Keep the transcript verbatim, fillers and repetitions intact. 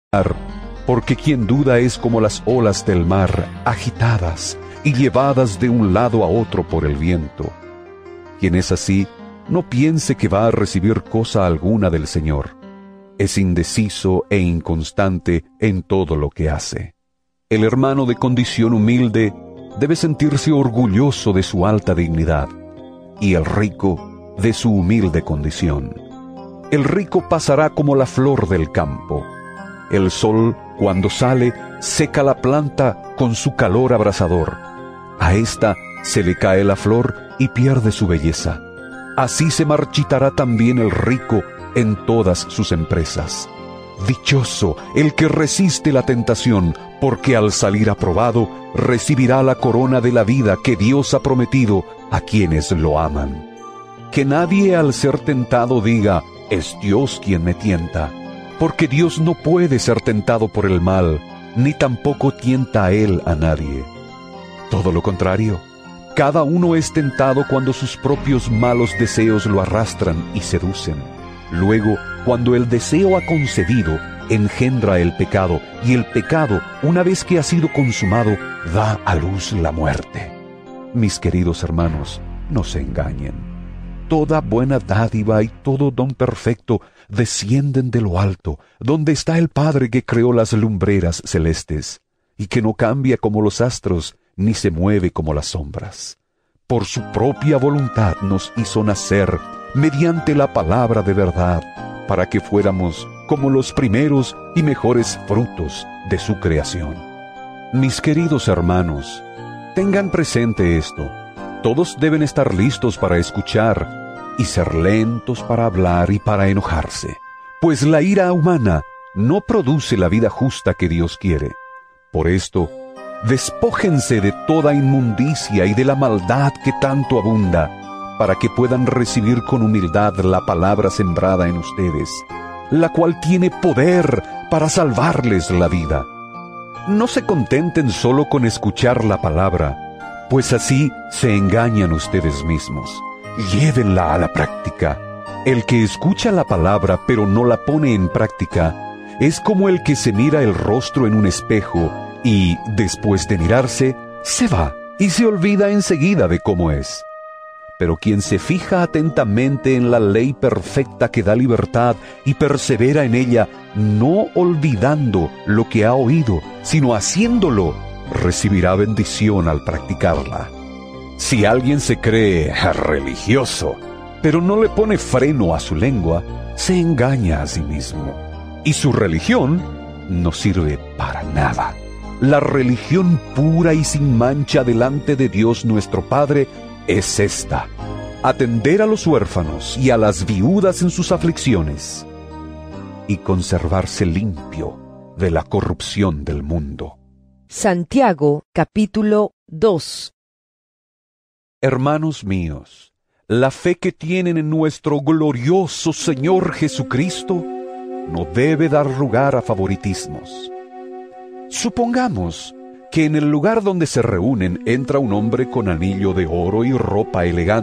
porque quien duda es como las olas del mar, agitadas y llevadas de un lado a otro por el viento. Quien es así, no piense que va a recibir cosa alguna del Señor. Es indeciso e inconstante en todo lo que hace. El hermano de condición humilde debe sentirse orgulloso de su alta dignidad, y el rico de su humilde condición. El rico pasará como la flor del campo. El sol, cuando sale, seca la planta con su calor abrasador. A ésta se le cae la flor y pierde su belleza. Así se marchitará también el rico en todas sus empresas. Dichoso el que resiste la tentación, porque al salir aprobado recibirá la corona de la vida que Dios ha prometido a quienes lo aman. Que nadie al ser tentado diga, es Dios quien me tienta, porque Dios no puede ser tentado por el mal, ni tampoco tienta a él a nadie. Todo lo contrario, cada uno es tentado cuando sus propios malos deseos lo arrastran y seducen. Luego, cuando el deseo ha concebido, engendra el pecado, y el pecado, una vez que ha sido consumado, da a luz la muerte. Mis queridos hermanos, no se engañen. Toda buena dádiva y todo don perfecto descienden de lo alto, donde está el Padre que creó las lumbreras celestes, y que no cambia como los astros, ni se mueve como las sombras. Por su propia voluntad nos hizo nacer mediante la palabra de verdad, para que fuéramos como los primeros y mejores frutos de su creación. Mis queridos hermanos, tengan presente esto. Todos deben estar listos para escuchar y ser lentos para hablar y para enojarse, pues la ira humana no produce la vida justa que Dios quiere. Por esto, despójense de toda inmundicia y de la maldad que tanto abunda, para que puedan recibir con humildad la palabra sembrada en ustedes, la cual tiene poder para salvarles la vida. No se contenten solo con escuchar la palabra, pues así se engañan ustedes mismos. Llévenla a la práctica. El que escucha la palabra pero no la pone en práctica, es como el que se mira el rostro en un espejo y, después de mirarse, se va y se olvida enseguida de cómo es. Pero quien se fija atentamente en la ley perfecta que da libertad y persevera en ella, no olvidando lo que ha oído, sino haciéndolo, recibirá bendición al practicarla. Si alguien se cree religioso, pero no le pone freno a su lengua, se engaña a sí mismo, y su religión no sirve para nada. La religión pura y sin mancha delante de Dios nuestro Padre es esta: atender a los huérfanos y a las viudas en sus aflicciones, y conservarse limpio de la corrupción del mundo. Santiago, capítulo dos. Hermanos míos, la fe que tienen en nuestro glorioso Señor Jesucristo no debe dar lugar a favoritismos. Supongamos que en el lugar donde se reúnen entra un hombre con anillo de oro y ropa elegante,